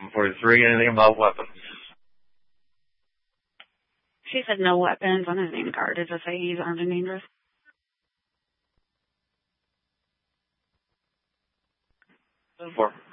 743, anything about weapons? She said no weapons on his name card. Does it say he's armed and dangerous? Four.